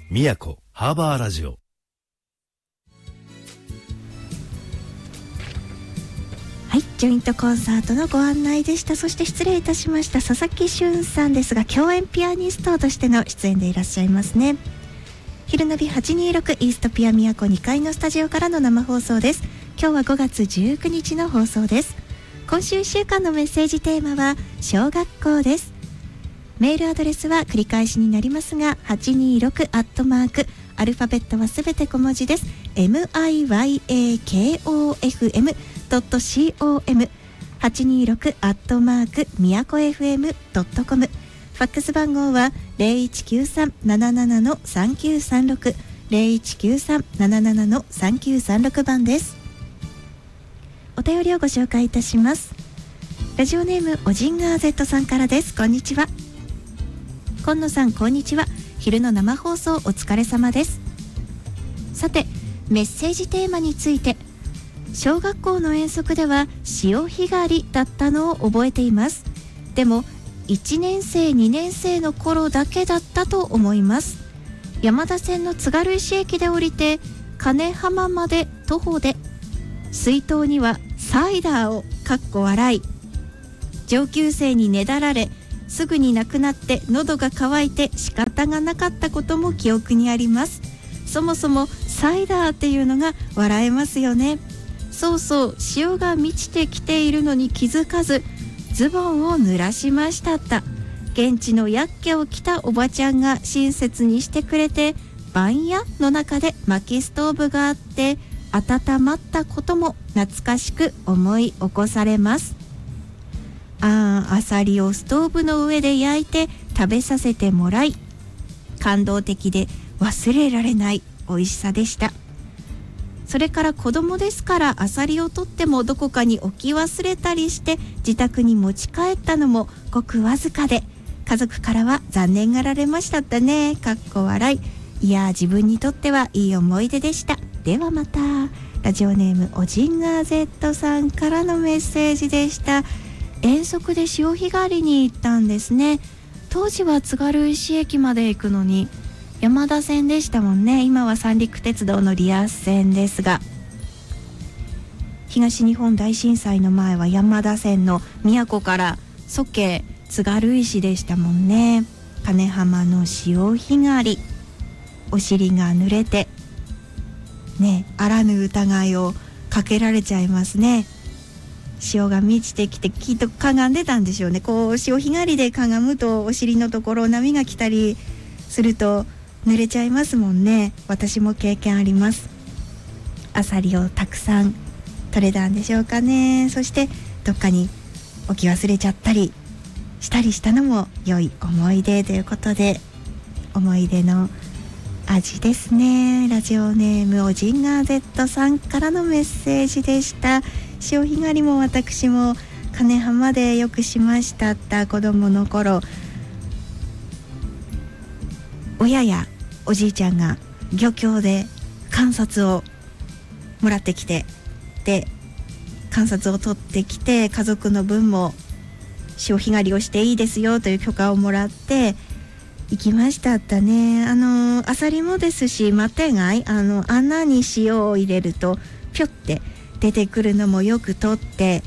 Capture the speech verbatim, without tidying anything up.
宮古ハーバーラジオ。 はい、ジョイントコンサートのご案内でした。そして失礼いたしました、佐々木俊さんですが、共演ピアニストとしての出演でいらっしゃいますね。昼ナビはちにーろくイーストピア宮古にかいのスタジオからの生放送です。今日はごがつじゅうくにちの放送です。今週いっしゅうかんのメッセージテーマは小学校です。メールアドレスは繰り返しになりますが、はちにーろくアットマークアルファベットはすべて小文字です。 ミヤコフエムドットコム はちにーろくアットマークミヤコエフエムドットコム、ファックス番号は ゼロいちきゅうさん なななな さんきゅうさんろく ゼロいちきゅうさん なななな さんきゅうさんろく 番です。お便りをご紹介いたします。ラジオネームオジンガー Z さんからです。こんにちは。今野さん、こんにちは。昼の生放送お疲れ様です。さて、メッセージテーマについて、小学校の遠足では潮干狩りだったのを覚えています。でもいちねんせいにねんせいの頃だけだったと思います。山田線の津軽石駅で降りて金浜まで徒歩で、水筒にはサイダーをかっこ笑い、上級生にねだられすぐになくなって喉が渇いて仕方がなかったことも記憶にあります。そもそもサイダーっていうのが笑えますよね。そうそう、潮が満ちてきているのに気づかずズボンを濡らしましたった。現地のヤッケを着たおばちゃんが親切にしてくれて、番屋の中で薪ストーブがあって温まったことも懐かしく思い起こされます。あー、アサリをストーブの上で焼いて食べさせてもらい、感動的で忘れられない美味しさでした。それから子供ですからアサリを取ってもどこかに置き忘れたりして自宅に持ち帰ったのもごくわずかで、家族からは残念がられましたったね、かっこ笑い。いや自分にとってはいい思い出でした。ではまた。ラジオネームオジンガー Z さんからのメッセージでした。遠足で潮干狩りに行ったんですね。当時は津軽石駅まで行くのに山田線でしたもんね。今は三陸鉄道のリアス線ですが、東日本大震災の前は山田線の宮古から蘇慶津軽石でしたもんね。金浜の潮干狩り、お尻が濡れてね、あらぬ疑いをかけられちゃいますね。潮が満ちてきてきっとかがんでたんでしょうね。こう潮干狩りでかがむとお尻のところ波が来たりすると濡れちゃいますもんね。私も経験あります。アサリをたくさん取れたんでしょうかね。そしてどっかに置き忘れちゃったりしたりしたのも良い思い出ということで、思い出の味ですね。ラジオネームオジンガー Z さんからのメッセージでした。潮干狩りも私も金浜でよくしましたった子供の頃、親やおじいちゃんが漁協で観察をもらってきて、で観察を取ってきて家族の分も潮干狩りをしていいですよという許可をもらって行きましたったね。あのアサリもですし、マテ貝、あの穴に塩を入れるとピョって出てくるのもよく取って